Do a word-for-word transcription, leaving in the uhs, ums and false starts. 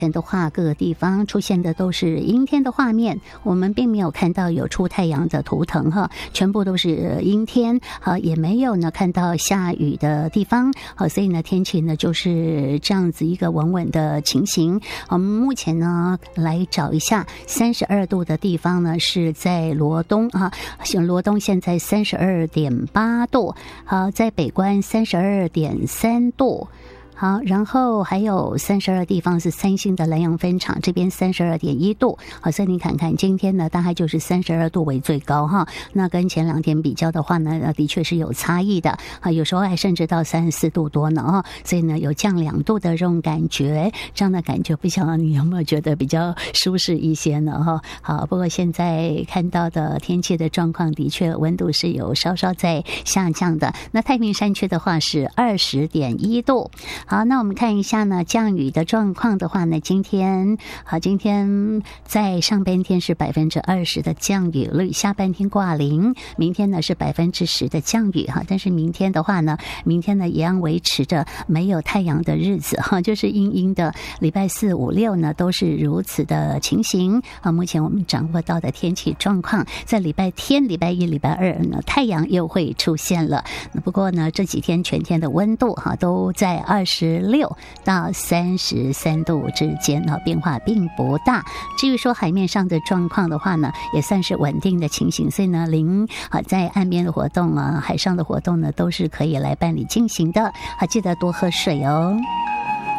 的话，各个地方出现的都是阴天的画面，我们并没有看到有出太阳的图腾哈，全部都是阴天，好，也没有呢看到下雨的地方，好，所以呢天气呢就是这样子一个稳稳的情形。我们目前呢来找一下三十二度的地方呢是在罗东啊，罗东现在三十二点八度，好，在北关三十二点三度。好，然后还有三十二地方是三星的南洋分厂，这边三十二点一度。好，所以你看看今天呢，大概就是三十二度为最高哈。那跟前两天比较的话呢，的确是有差异的啊，有时候还甚至到三十四度多呢啊。所以呢，有降两度的这种感觉，这样的感觉不晓得你有没有觉得比较舒适一些呢哈？好，不过现在看到的天气的状况，的确温度是有稍稍在下降的。那太平山区的话是二十点一度。好，那我们看一下呢，降雨的状况的话呢，今天好，今天在上半天是百分之二十的降雨率，下半天挂零，明天呢是百分之十的降雨哈，但是明天的话呢，明天呢一样维持着没有太阳的日子哈，就是阴阴的，礼拜四、五、六呢都是如此的情形啊。目前我们掌握到的天气状况，在礼拜天、礼拜一、礼拜二呢，太阳又会出现了。不过呢，这几天全天的温度哈都在二十。十六到三十三度之间呢，变化并不大。至于说海面上的状况的话呢，也算是稳定的情形。所以呢，临啊在岸边的活动啊，海上的活动呢，都是可以来办理进行的。啊，记得多喝水哦。